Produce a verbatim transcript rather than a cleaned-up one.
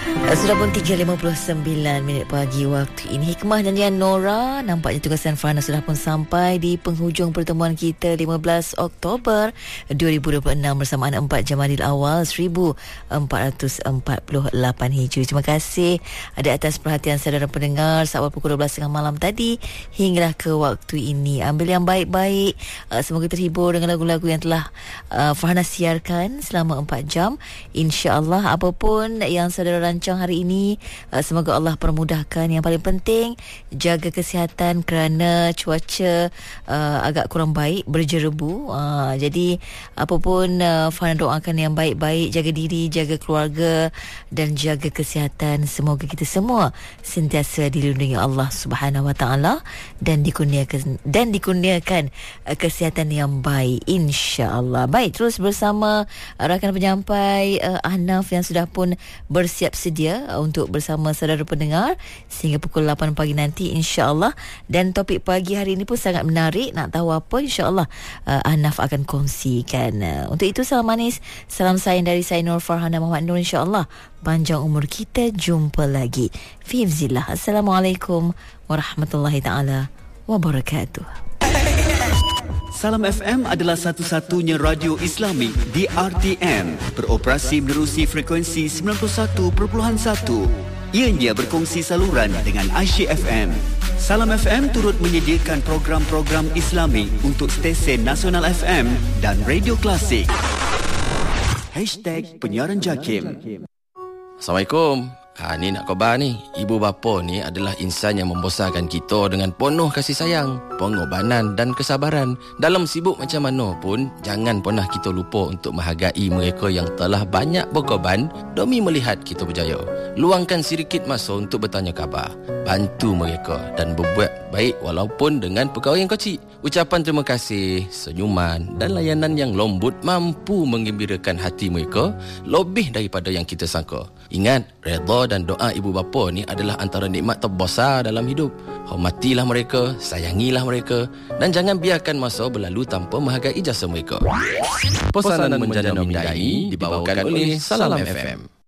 Sudah pun tiga lima puluh sembilan minit pagi waktu ini. Hikmah Nyanyian Nora. Nampaknya tugasan Farhana sudah pun sampai di penghujung pertemuan kita lima belas Oktober dua ribu dua puluh enam bersamaan empat Jamadil Awal seribu empat ratus empat puluh lapan Hijri. Terima kasih ada atas perhatian saudara pendengar saat pukul dua belas tiga puluh malam tadi hinggalah ke waktu ini. Ambil yang baik-baik. Uh, semoga terhibur dengan lagu-lagu yang telah uh, Farhana siarkan selama empat jam. InsyaAllah apapun yang saudara rancang hari ini, uh, semoga Allah permudahkan. Yang paling penting, jaga kesihatan kerana cuaca uh, agak kurang baik, berjerebu. Uh, jadi apapun, uh, Farhana doakan yang baik-baik, jaga diri, jaga keluarga dan jaga kesihatan. Semoga kita semua sentiasa dilindungi Allah Subhanahu Wa Taala dan dikurniakan dan dikurniakan uh, kesihatan yang baik, insya-Allah. Baik, terus bersama uh, rakan penyampai uh, Ahnaf yang sudah pun bersiap sedia untuk bersama saudara pendengar sehingga pukul lapan pagi nanti, insya-Allah. Dan topik pagi hari ini pun sangat menarik. Nak tahu apa, insya-Allah uh, Ahnaf akan kongsikan. Uh, untuk itu, salam manis, salam sayang dari saya Nur Farhana Muhammad Nur, insya-Allah panjang umur kita, jumpa lagi fi hifzillah. Assalamualaikum warahmatullahi taala wabarakatuh. Salam F M adalah satu-satunya radio Islami di R T M, beroperasi menerusi frekuensi sembilan puluh satu perpuluhan satu. Ianya berkongsi saluran dengan Aisyah F M. Salam F M turut menyediakan program-program Islami untuk stesen Nasional F M dan Radio Klasik. Hashtag Penyiaran Jakim. Assalamualaikum. Ha, ni nak khabar ni. Ibu bapa ni adalah insan yang membesarkan kita dengan penuh kasih sayang, pengorbanan dan kesabaran. Dalam sibuk macam mana pun, jangan pernah kita lupa untuk menghargai mereka yang telah banyak berkorban demi melihat kita berjaya. Luangkan sedikit masa untuk bertanya khabar, bantu mereka dan berbuat baik walaupun dengan perkara yang kecil. Ucapan terima kasih, senyuman dan layanan yang lembut mampu menggembirakan hati mereka lebih daripada yang kita sangka. Ingat, redha dan doa ibu bapa ni adalah antara nikmat terbesar dalam hidup. Hormatilah mereka, sayangilah mereka dan jangan biarkan masa berlalu tanpa menghargai jasa mereka. Pesanan menjana mindai dibawakan oleh Salam F M.